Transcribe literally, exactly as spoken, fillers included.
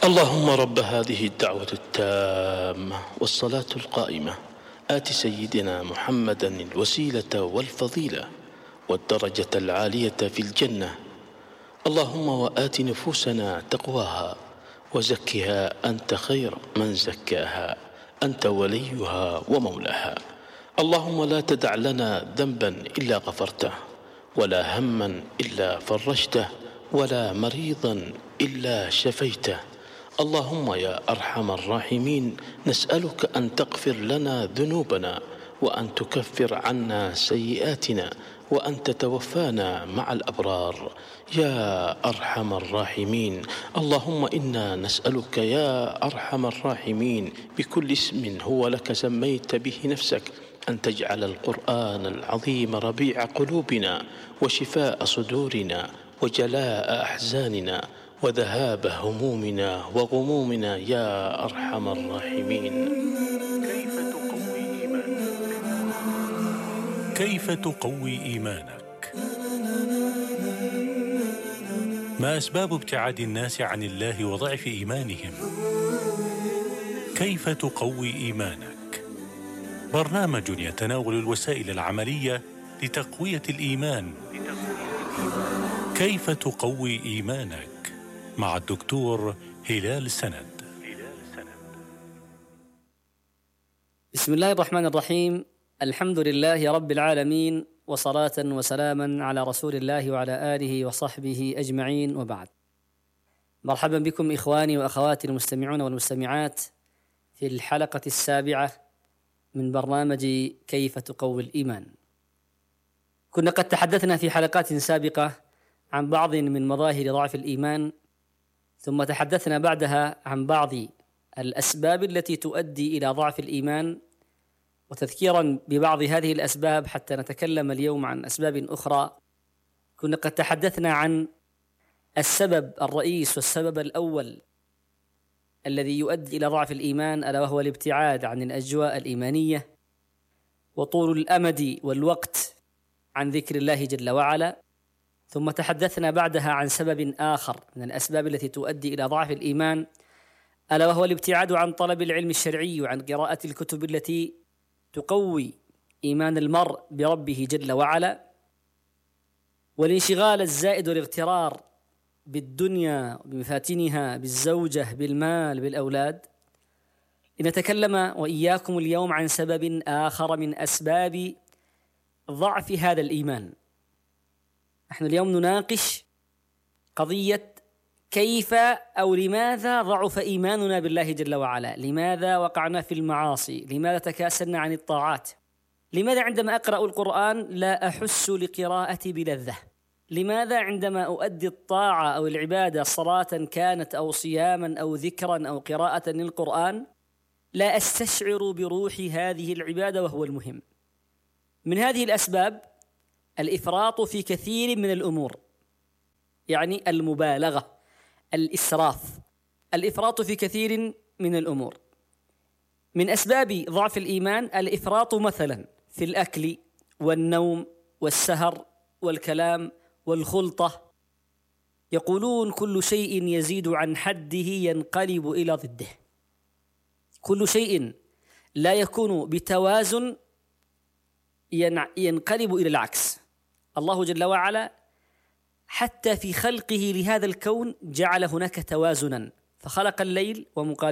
اللهم رب هذه الدعوة التامة والصلاة القائمة آت سيدنا محمدا الوسيلة والفضيلة والدرجة العالية في الجنة. اللهم وآت نفوسنا تقواها وزكها أنت خير من زكاها، أنت وليها ومولاها. اللهم لا تدع لنا ذنبا إلا غفرته، ولا هما إلا فرجته، ولا مريضا إلا شفيته. اللهم يا أرحم الراحمين، نسألك أن تغفر لنا ذنوبنا، وأن تكفر عنا سيئاتنا، وأن تتوفانا مع الأبرار يا أرحم الراحمين. اللهم إنا نسألك يا أرحم الراحمين بكل اسم هو لك سميت به نفسك أن تجعل القرآن العظيم ربيع قلوبنا وشفاء صدورنا وجلاء أحزاننا وذهاب همومنا وغمومنا يا أرحم الراحمين. كيف تقوي إيمانك؟ كيف تقوي إيمانك؟ ما أسباب ابتعاد الناس عن الله وضعف إيمانهم؟ كيف تقوي إيمانك؟ برنامج يتناول الوسائل العملية لتقوية الإيمان. كيف تقوي إيمانك؟ مع الدكتور هلال سند. بسم الله الرحمن الرحيم. الحمد لله رب العالمين، وصلاة وسلاما على رسول الله وعلى آله وصحبه أجمعين، وبعد. مرحبا بكم إخواني وأخواتي المستمعون والمستمعات في الحلقة السابعة من برنامج كيف تقوي الإيمان. كنا قد تحدثنا في حلقات سابقة عن بعض من مظاهر ضعف الإيمان، ثم تحدثنا بعدها عن بعض الأسباب التي تؤدي إلى ضعف الإيمان، وتذكيرا ببعض هذه الأسباب حتى نتكلم اليوم عن أسباب أخرى. كنا قد تحدثنا عن السبب الرئيس والسبب الأول الذي يؤدي إلى ضعف الإيمان، ألا وهو الابتعاد عن الأجواء الإيمانية وطول الأمد والوقت عن ذكر الله جل وعلا. ثم تحدثنا بعدها عن سبب آخر من الأسباب التي تؤدي إلى ضعف الإيمان، ألا وهو الابتعاد عن طلب العلم الشرعي وعن قراءة الكتب التي تقوي إيمان المرء بربه جل وعلا، والانشغال الزائد والاغترار بالدنيا بمفاتنها، بالزوجة، بالمال، بالأولاد. لنتكلم وإياكم اليوم عن سبب آخر من أسباب ضعف هذا الإيمان. نحن اليوم نناقش قضية كيف أو لماذا ضعف إيماننا بالله جل وعلا، لماذا وقعنا في المعاصي، لماذا تكاسلنا عن الطاعات، لماذا عندما أقرأ القرآن لا أحس لقراءتي بلذة، لماذا عندما أؤدي الطاعة أو العبادة صلاة كانت أو صياما أو ذكرا أو قراءة للقرآن لا أستشعر بروح هذه العبادة وهو المهم. من هذه الأسباب الإفراط في كثير من الأمور، يعني المبالغة، الإسراف، الإفراط في كثير من الأمور. من أسباب ضعف الإيمان الإفراط مثلا في الأكل والنوم والسهر والكلام والخلطة. يقولون كل شيء يزيد عن حده ينقلب إلى ضده، كل شيء لا يكون بتوازن ينقلب إلى العكس. الله جل وعلا حتى في خلقه لهذا الكون جعل هناك توازنا، فخلق الليل ومقابل